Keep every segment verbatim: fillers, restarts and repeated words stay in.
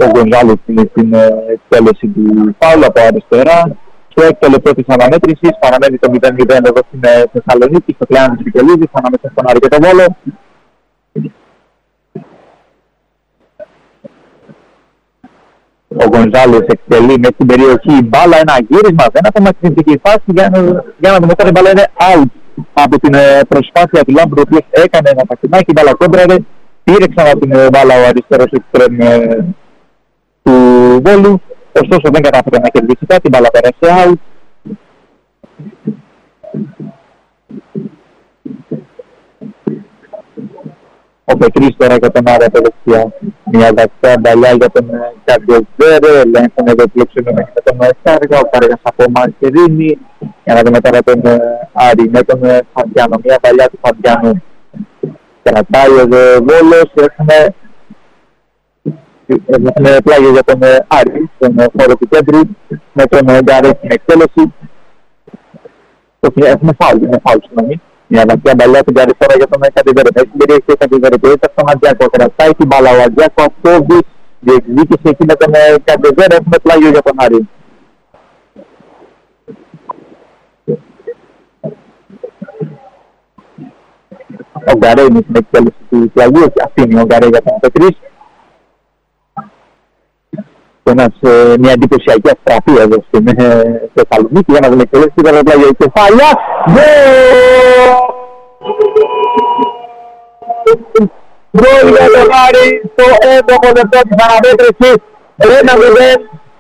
ο Γκονζάλης στην εκτέλεση του φάουλ από αριστερά. Στο έκτο λεπτό της αναμέτρησης παραμένει το μηδέν μηδέν εδώ στην Θεσσαλονίκη, στο πλάνο της Βικελίδης, ανάμεσα στον Άρη και τον Βόλο. Ο Γκονζάλης εκτελεί με την περιοχή μπάλα, ένα γύρισμα, δεν έχουμε στην φάση για να, για να δούμε, η μπάλα είναι out από την προσπάθεια του Λάμπρου, ο οποίος έκανε ένα πακινάκι, η μπάλα κόντραρε, πήρε ξανά την μπάλα ο αριστερός εξτρέμ του Βόλου, ωστόσο δεν κατάφερε να κερδίσει κάτι, η μπάλα πέρασε out. Ο Πετρής τώρα για τον Άρη από δεξιά. Μια δεξιά μπαλιά για τον Καρδιοζέρε, ελέγχουν εδώ πληξιμένοι με τον Σάργα, ο Κάργας από Μαρκερίνη. Για να δούμε τώρα τον Άρη με τον Φαντιάνο, μια μπαλιά του Φαντιάνου. Κρατάει ο Βόλος, έχουμε, έχουμε πλάγιο για τον Άρη, στον χώρο του κέντρου, με τον Γκαρέ στην εκτέλεση. Έχουμε φάουλ, είναι φάουλ, συγγνώμη. Μια βαθιά μπαλιά την καριστόρα για τον Καντιβέρε. Έχει την περιοχή ο Καντιβέρε και έτσι στον Αντζάκο. Κρατάει την μπαλά ο Αντζάκο, αυτόβη, διεκδίκησε εκεί με τον Καντιβέρε. Έχουμε πλάγιο για τον Άρη. Ο Γκαρέ είναι στην εκτέλεση του πλαγίου και αφήνει ο Γκαρέ για τον Πετρής. Ένας, ε, μια εντυπωσιακή αστραφή εδώ στην ε, Θεσσαλονίκη για να δούμε εκτελέσει την πλάγιο κεφάλια. Γκολ για τον Άρη στο έβδομο λεπτό της αναμέτρησης, ένα μηδέν.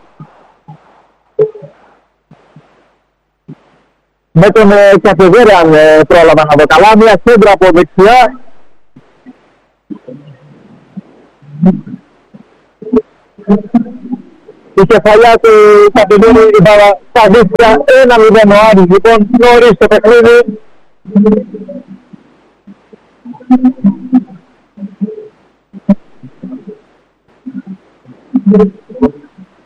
Με τον ε, Καφεδέρα αν ε, πρόλαβα να δω καλά, μια σέντρα από δεξιά. Η κεφαλιά του Καφεδέρου στα δίκτυα, ένα μηδέν ο Άρης λοιπόν νωρίς το παιχνίδι. Thank you.